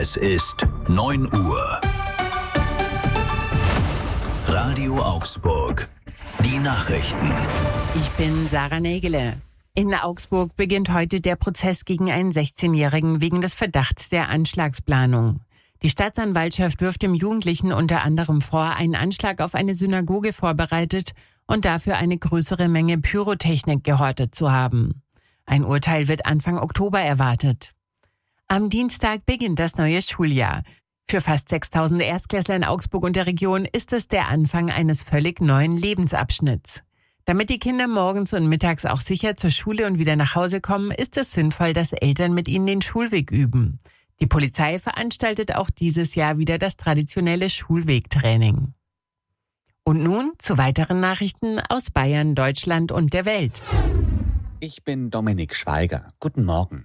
Es ist 9 Uhr. Radio Augsburg. Die Nachrichten. Ich bin Sarah Nägele. In Augsburg beginnt heute der Prozess gegen einen 16-Jährigen wegen des Verdachts der Anschlagsplanung. Die Staatsanwaltschaft wirft dem Jugendlichen unter anderem vor, einen Anschlag auf eine Synagoge vorbereitet und dafür eine größere Menge Pyrotechnik gehortet zu haben. Ein Urteil wird Anfang Oktober erwartet. Am Dienstag beginnt das neue Schuljahr. Für fast 6.000 Erstklässler in Augsburg und der Region ist es der Anfang eines völlig neuen Lebensabschnitts. Damit die Kinder morgens und mittags auch sicher zur Schule und wieder nach Hause kommen, ist es sinnvoll, dass Eltern mit ihnen den Schulweg üben. Die Polizei veranstaltet auch dieses Jahr wieder das traditionelle Schulwegtraining. Und nun zu weiteren Nachrichten aus Bayern, Deutschland und der Welt. Ich bin Dominik Schweiger. Guten Morgen.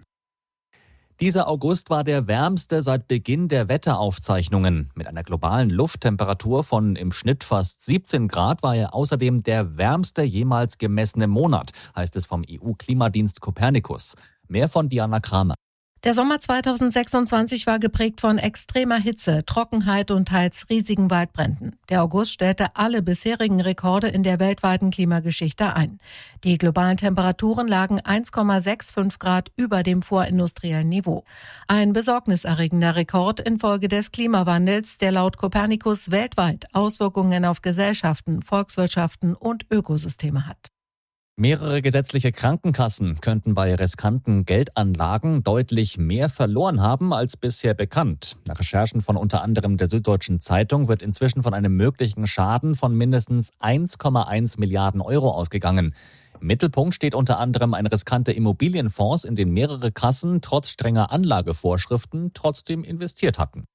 Dieser August war der wärmste seit Beginn der Wetteraufzeichnungen. Mit einer globalen Lufttemperatur von im Schnitt fast 17 Grad war er außerdem der wärmste jemals gemessene Monat, heißt es vom EU-Klimadienst Copernicus. Mehr von Diana Kramer. Der Sommer 2026 war geprägt von extremer Hitze, Trockenheit und teils riesigen Waldbränden. Der August stellte alle bisherigen Rekorde in der weltweiten Klimageschichte ein. Die globalen Temperaturen lagen 1,65 Grad über dem vorindustriellen Niveau. Ein besorgniserregender Rekord infolge des Klimawandels, der laut Copernicus weltweit Auswirkungen auf Gesellschaften, Volkswirtschaften und Ökosysteme hat. Mehrere gesetzliche Krankenkassen könnten bei riskanten Geldanlagen deutlich mehr verloren haben als bisher bekannt. Nach Recherchen von unter anderem der Süddeutschen Zeitung wird inzwischen von einem möglichen Schaden von mindestens 1,1 Milliarden Euro ausgegangen. Im Mittelpunkt steht unter anderem ein riskanter Immobilienfonds, in den mehrere Kassen trotz strenger Anlagevorschriften trotzdem investiert hatten.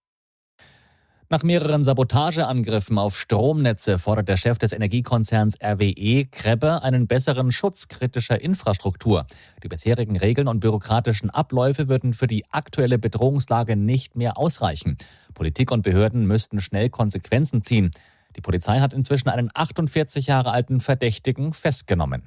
Nach mehreren Sabotageangriffen auf Stromnetze fordert der Chef des Energiekonzerns RWE, Krebbe, einen besseren Schutz kritischer Infrastruktur. Die bisherigen Regeln und bürokratischen Abläufe würden für die aktuelle Bedrohungslage nicht mehr ausreichen. Politik und Behörden müssten schnell Konsequenzen ziehen. Die Polizei hat inzwischen einen 48 Jahre alten Verdächtigen festgenommen.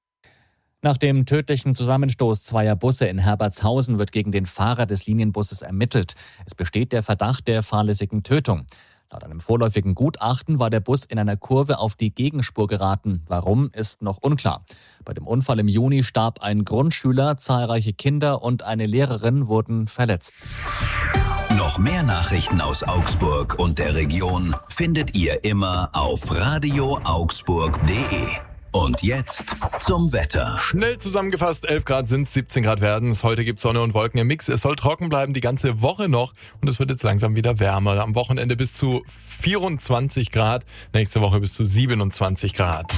Nach dem tödlichen Zusammenstoß zweier Busse in Herbertshausen wird gegen den Fahrer des Linienbusses ermittelt. Es besteht der Verdacht der fahrlässigen Tötung. Laut einem vorläufigen Gutachten war der Bus in einer Kurve auf die Gegenspur geraten. Warum, ist noch unklar. Bei dem Unfall im Juni starb ein Grundschüler, zahlreiche Kinder und eine Lehrerin wurden verletzt. Noch mehr Nachrichten aus Augsburg und der Region findet ihr immer auf radioaugsburg.de. Und jetzt zum Wetter. Schnell zusammengefasst, 11 Grad sind 17 Grad werden es. Heute gibt es Sonne und Wolken im Mix. Es soll trocken bleiben die ganze Woche noch und es wird jetzt langsam wieder wärmer. Am Wochenende bis zu 24 Grad, nächste Woche bis zu 27 Grad.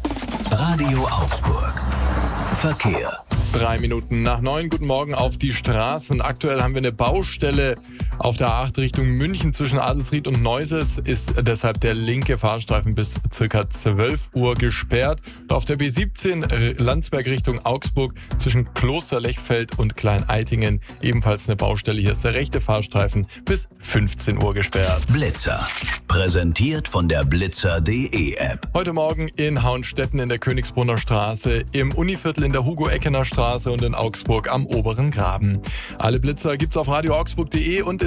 Radio Augsburg. Verkehr. 3 Minuten nach 9. Guten Morgen auf die Straßen. Aktuell haben wir eine Baustelle auf der A8 Richtung München zwischen Adelsried und Neuses. Ist deshalb der linke Fahrstreifen bis ca. 12 Uhr gesperrt. Und auf der B17 Landsberg Richtung Augsburg zwischen Klosterlechfeld und Klein-Eitingen ebenfalls eine Baustelle. Hier ist der rechte Fahrstreifen bis 15 Uhr gesperrt. Blitzer. Präsentiert von der Blitzer.de App. Heute Morgen in Hauenstetten in der Königsbrunner Straße, im Univiertel in der Hugo-Eckener Straße und in Augsburg am Oberen Graben. Alle Blitzer gibt's auf radioaugsburg.de und